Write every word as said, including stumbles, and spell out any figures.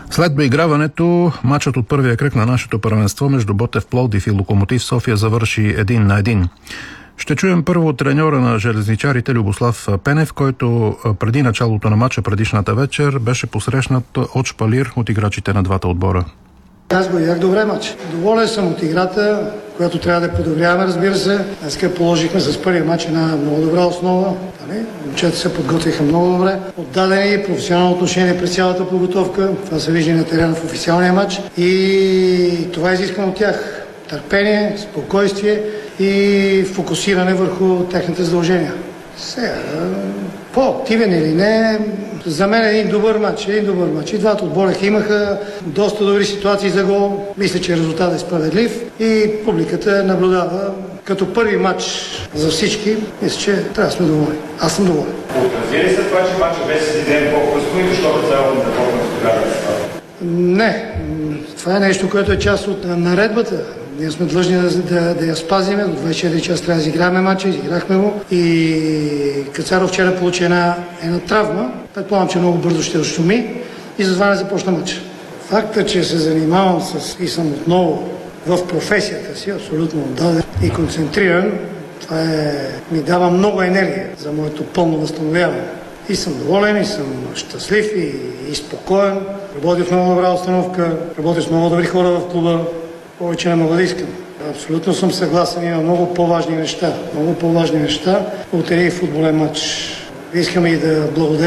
След доиграването, матчът от първия кръг на нашето първенство между Ботев Пловдив и Локомотив София завърши един на един. Ще чуем първо треньора на железничарите Любослав Пенев, който преди началото на матча предишната вечер беше посрещнат от шпалир от играчите на двата отбора. Аз го видях добре матч. Доволен съм от играта, която трябва да подобряваме, разбира се. Днес положихме с първия матч една много добра основа. Момчета се подготвиха много добре. Отдадени професионално отношение през цялата подготовка. Това се вижда на терена в официалния матч. И това изисквам от тях. Търпение, спокойствие и фокусиране върху техните задължения. Сега, по-активен или не, за мен е един добър матч. Един добър матч. И двата отбора имаха доста добри ситуации за гол. Мисля, че резултатът е справедлив и публиката наблюдава като първи матч за всички. Мисля, че трябва да сме доволни. Аз съм доволен. Отрази ли се това, че матчът беше си ден по-късно и защото цялото не започна с тогава да става? Не. Това е нещо, което е част от наредбата. Ние сме длъжни да, да, да я спазиме. До двайсет и четири часа трябва да изиграме матча, изиграхме го. И Кацаров вчера получи една, една травма. Предполагам, че много бързо ще отшуми и затова не започна матча. Факта, че се занимавам с и съм отново в професията си, абсолютно отдаден и концентриран, това е, ми дава много енергия за моето пълно възстановяване. И съм доволен, и съм щастлив, и, и спокоен. Работя в много добра установка, работя с много добри хора в клуба. Повече не мога да искам. Абсолютно съм съгласен, има много по-важни неща. Много по-важни неща от един футболен матч. Искам и да благодаря